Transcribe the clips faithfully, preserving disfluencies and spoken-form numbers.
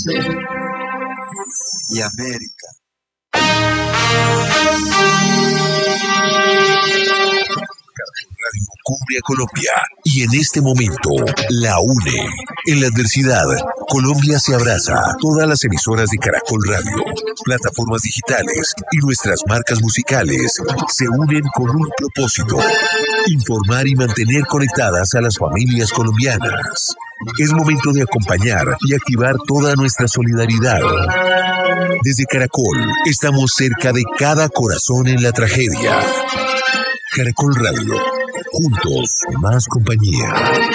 Y América. Radio cubre a Colombia y en este momento la une. En la adversidad, Colombia se abraza. Todas las emisoras de Caracol Radio, plataformas digitales y nuestras marcas musicales se unen con un propósito: informar y mantener conectadas a las familias colombianas. Es momento de acompañar y activar toda nuestra solidaridad. Desde Caracol, estamos cerca de cada corazón en la tragedia. Caracol Radio, juntos, más compañía.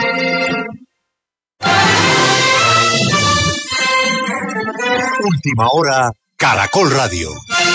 Última hora, Caracol Radio.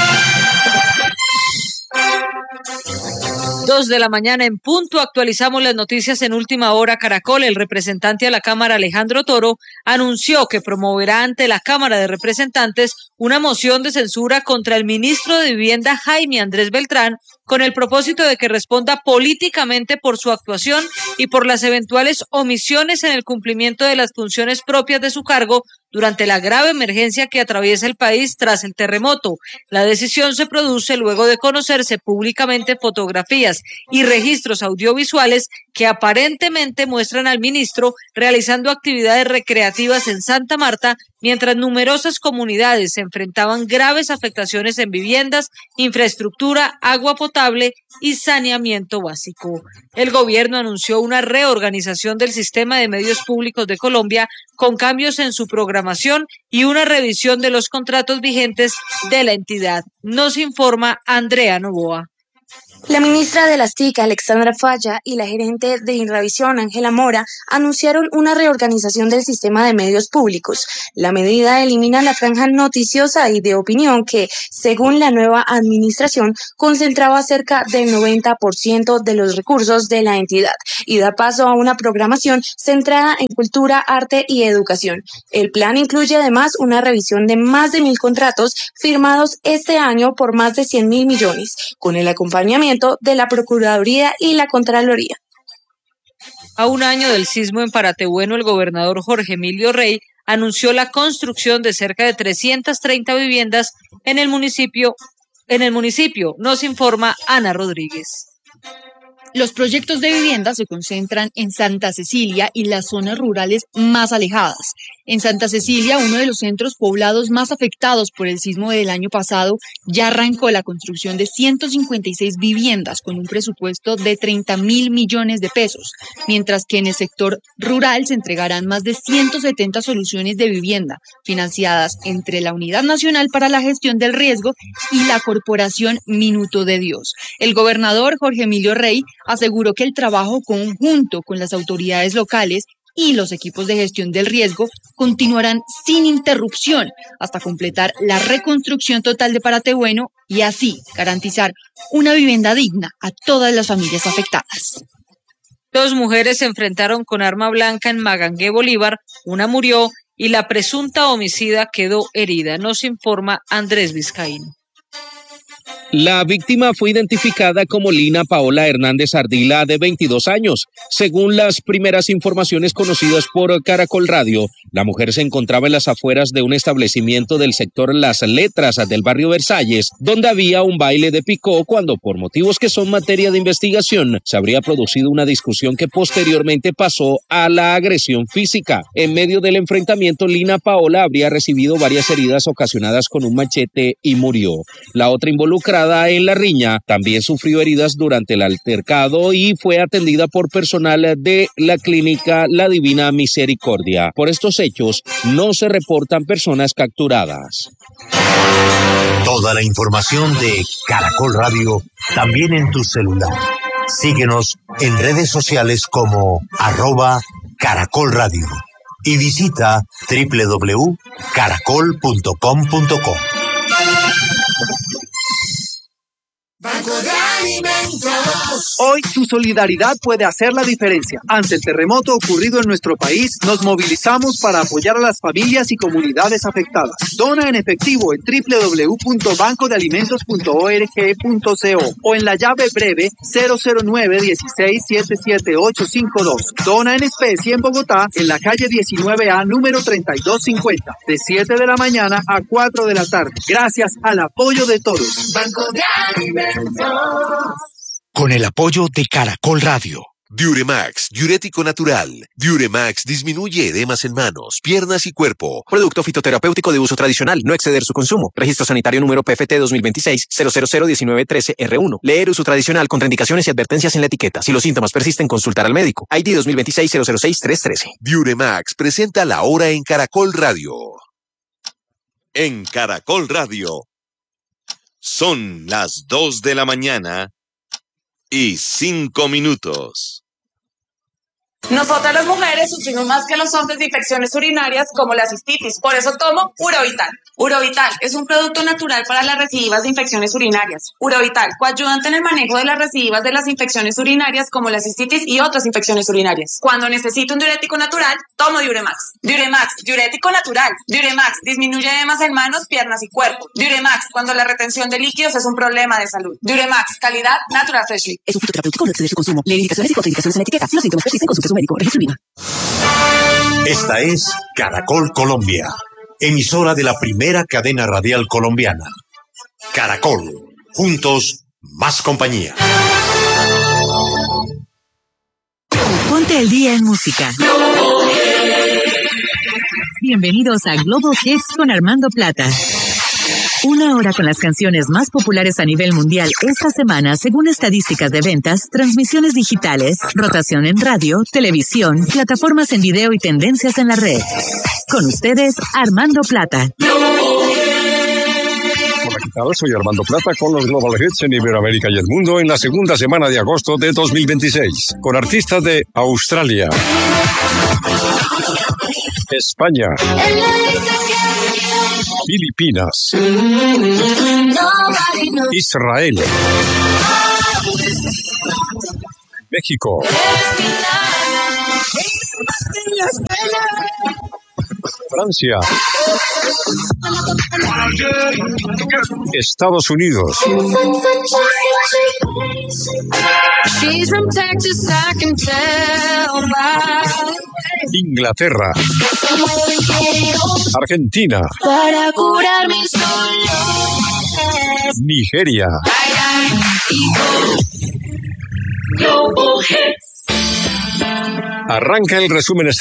Dos de la mañana en punto, actualizamos las noticias en Última Hora Caracol. El representante a la Cámara, Alejandro Toro, anunció que promoverá ante la Cámara de Representantes una moción de censura contra el ministro de Vivienda, Jaime Andrés Beltrán, con el propósito de que responda políticamente por su actuación y por las eventuales omisiones en el cumplimiento de las funciones propias de su cargo durante la grave emergencia que atraviesa el país tras el terremoto. La decisión se produce luego de conocerse públicamente fotografías y registros audiovisuales que aparentemente muestran al ministro realizando actividades recreativas en Santa Marta, mientras numerosas comunidades se enfrentaban graves afectaciones en viviendas, infraestructura, agua potable y saneamiento básico. El gobierno anunció una reorganización del sistema de medios públicos de Colombia con cambios en su programación y una revisión de los contratos vigentes de la entidad. Nos informa Andrea Novoa. La ministra de las T I C, Alexandra Falla, y la gerente de Inravisión, Ángela Mora, anunciaron una reorganización del sistema de medios públicos. La medida elimina la franja noticiosa y de opinión que, según la nueva administración, concentraba cerca del noventa por ciento de los recursos de la entidad y da paso a una programación centrada en cultura, arte y educación. El plan incluye además una revisión de más de mil contratos firmados este año por más de cien mil millones, con el acompañamiento de la Procuraduría y la Contraloría. A un año del sismo en Paratebueno, el gobernador Jorge Emilio Rey anunció la construcción de cerca de trescientas treinta viviendas en el municipio. En el municipio, nos informa Ana Rodríguez. Los proyectos de vivienda se concentran en Santa Cecilia y las zonas rurales más alejadas. En Santa Cecilia, uno de los centros poblados más afectados por el sismo del año pasado, ya arrancó la construcción de ciento cincuenta y seis viviendas con un presupuesto de treinta mil millones de pesos, mientras que en el sector rural se entregarán más de ciento setenta soluciones de vivienda, financiadas entre la Unidad Nacional para la Gestión del Riesgo y la Corporación Minuto de Dios. El gobernador Jorge Emilio Rey aseguró que el trabajo conjunto con las autoridades locales y los equipos de gestión del riesgo continuarán sin interrupción hasta completar la reconstrucción total de Paratebueno y así garantizar una vivienda digna a todas las familias afectadas. Dos mujeres se enfrentaron con arma blanca en Magangué, Bolívar. Una murió y la presunta homicida quedó herida. Nos informa Andrés Vizcaíno. La víctima fue identificada como Lina Paola Hernández Ardila, de veintidós años. Según las primeras informaciones conocidas por Caracol Radio, la mujer se encontraba en las afueras de un establecimiento del sector Las Letras del barrio Versalles, donde había un baile de picó cuando, por motivos que son materia de investigación, se habría producido una discusión que posteriormente pasó a la agresión física. En medio del enfrentamiento, Lina Paola habría recibido varias heridas ocasionadas con un machete y murió. La otra involucrada en la riña también sufrió heridas durante el altercado y fue atendida por personal de la clínica La Divina Misericordia. Por estos hechos no se reportan personas capturadas. Toda la información de Caracol Radio también en tu celular. Síguenos en redes sociales como arroba Caracol Radio y visita doble u doble u doble u punto caracol punto com punto co. Banco de Hoy tu solidaridad puede hacer la diferencia. Ante el terremoto ocurrido en nuestro país, nos movilizamos para apoyar a las familias y comunidades afectadas. Dona en efectivo en doble u doble u doble u punto banco de alimentos punto org punto co o en la llave breve cero cero nueve dieciséis siete siete ocho cinco dos. Dona en especie en Bogotá, en la calle diecinueve A, número treinta y dos cincuenta, de siete de la mañana a cuatro de la tarde. Gracias al apoyo de todos. Banco de Alimentos. Con el apoyo de Caracol Radio. Diuremax, diurético natural. Diuremax disminuye edemas en manos, piernas y cuerpo. Producto fitoterapéutico de uso tradicional, no exceder su consumo. Registro sanitario número P F T dos mil veintiséis cero cero cero diecinueve trece R uno. Leer uso tradicional, contraindicaciones y advertencias en la etiqueta. Si los síntomas persisten, consultar al médico. I D dos mil veintiséis cero cero seis tres trece. Diuremax presenta la hora en Caracol Radio. En Caracol Radio. Son las dos de la mañana y cinco minutos. Nosotras las mujeres sufrimos más que los hombres de infecciones urinarias como la cistitis. Por eso tomo Urovital. Urovital es un producto natural para las recidivas de infecciones urinarias. Urovital, coayudante en el manejo de las recidivas de las infecciones urinarias como la cistitis y otras infecciones urinarias. Cuando necesito un diurético natural, tomo Diuremax. Diuremax, diurético natural. Diuremax disminuye edemas en manos, piernas y cuerpo. Diuremax, cuando la retención de líquidos es un problema de salud. Diuremax, calidad Natural Freshly. Es un fitoterapéutico, no exceder su consumo. Lee indicaciones y contraindicaciones en la etiqueta. Si los síntomas persisten, consulte a su médico. Registro I N V A. Esta es Caracol Colombia, emisora de la primera cadena radial colombiana. Caracol, juntos, más compañía. Ponte el día en música. Bienvenidos a Global Hits con Armando Plata. Una hora con las canciones más populares a nivel mundial esta semana, según estadísticas de ventas, transmisiones digitales, rotación en radio, televisión, plataformas en video y tendencias en la red. Con ustedes, Armando Plata. Hola, ¿qué tal? Soy Armando Plata con los Global Hits en Iberoamérica y el mundo en la segunda semana de agosto de dos mil veintiséis, con artistas de Australia, España, Filipinas, Israel, México, Francia, Estados Unidos, Inglaterra, Argentina, Nigeria. Arranca el resumen